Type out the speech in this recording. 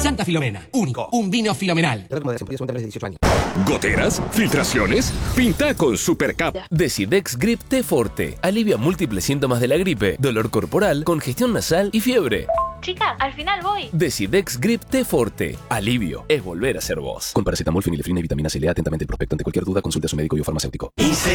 Santa Filomena, único, un vino filomenal. ¿Goteras? ¿Filtraciones? Pinta con Supercap. Decidex Grip T Forte. Alivia múltiples síntomas de la gripe, dolor corporal, congestión nasal y fiebre. Chica, al final voy. Decidex Grip T Forte. Alivio es volver a ser vos. Con paracetamol, fenilefrina y vitamina C. Lea atentamente el prospecto. Ante cualquier duda, consulte a su médico y o farmacéutico. Y se